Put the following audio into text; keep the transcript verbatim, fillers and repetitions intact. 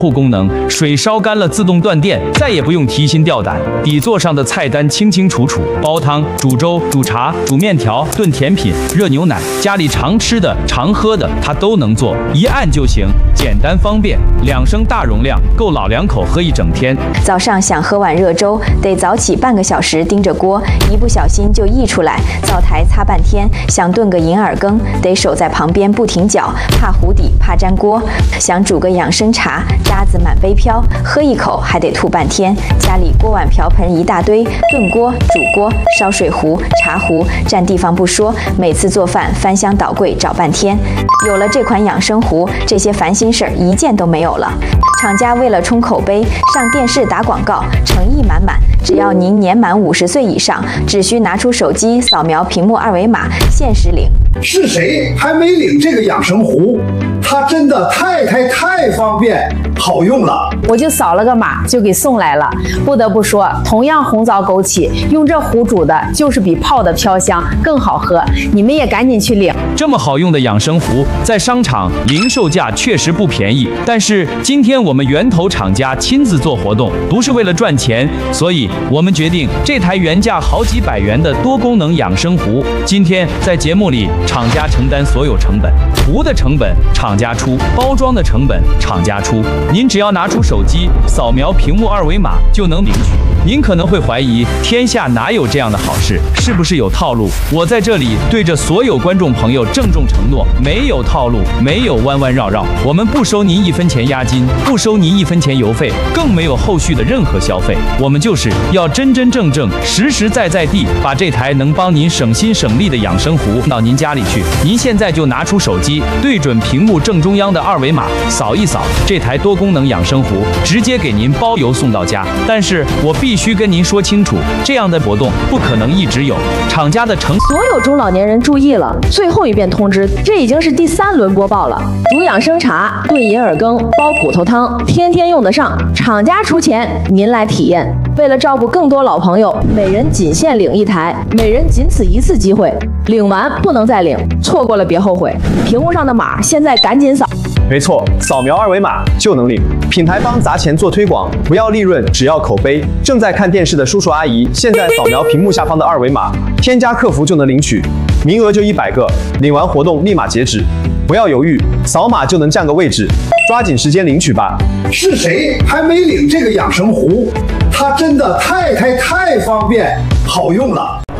护功能，水烧干了自动断电，再也不用提心吊胆。底座上的菜单清清楚楚，煲汤、煮粥、煮茶、煮面条、炖甜品、热牛奶，家里常吃的、常喝的，它都能做，一按就行，简单方便。两升大容量，够老两口喝一整天。 早上想喝碗热粥，得早起半个小时盯着锅，一不小心就溢出来，灶台擦半天。想炖个银耳羹，得守在旁边不停搅，怕糊底，怕粘锅。想煮个养生茶，渣子满杯飘，喝一口还得吐半天。家里锅碗瓢盆一大堆，炖锅、煮锅、烧水壶、茶壶，占地方不说，每次做饭翻箱倒柜找半天。有了这款养生壶，这些烦心事儿一件都没有了。厂家为了冲口碑，上电视打广告，诚意满满。只要您年满五十岁以上，只需拿出手机扫描屏幕二维码，限时领。 是谁还没领这个养生壶？它真的太太太方便好用了， 我就扫了个码就给送来了。不得不说，同样红枣枸杞，用这壶煮的就是比泡的飘香更好喝。你们也赶紧去领。 这么好用的养生壶，在商场零售价确实不便宜，但是今天我们源头厂家亲自做活动，不是为了赚钱，所以我们决定这台原价好几百元的多功能养生壶，今天在节目里厂家承担所有成本，壶的成本厂家出，包装的成本厂家出，您只要拿出手机扫描屏幕二维码就能领取。您可能会怀疑，天下哪有这样的好事？是不是有套路？我在这里对着所有观众朋友郑重承诺，没有套路，没有弯弯绕绕，我们不收您一分钱押金，不收您一分钱邮费，更没有后续的任何消费。我们就是要真真正正、实实在在地把这台能帮您省心省力的养生壶到您家里去。您现在就拿出手机，对准屏幕正中央的二维码，扫一扫，这台多功能养生壶直接给您包邮送到家。但是我必须跟您说清楚，这样的活动不可能一直有，厂家的成所有中老年人注意了，最后一遍通知，这已经是第三轮播报了。煮养生茶、炖银耳羹、煲骨头汤，天天用得上，厂家出钱，您来体验。为了照顾更多老朋友，每人仅限领一台，每人仅此一次机会，领完不能再领，错过了别后悔。屏幕上的码现在赶紧扫。 没错，扫描二维码就能领。品牌方砸钱做推广，不要利润，只要口碑。正在看电视的叔叔阿姨，现在扫描屏幕下方的二维码，添加客服就能领取，名额就一百个，领完活动立马截止。不要犹豫，扫码就能占个位置，抓紧时间领取吧。 是谁还没领这个养生壶？它真的太太太方便好用了。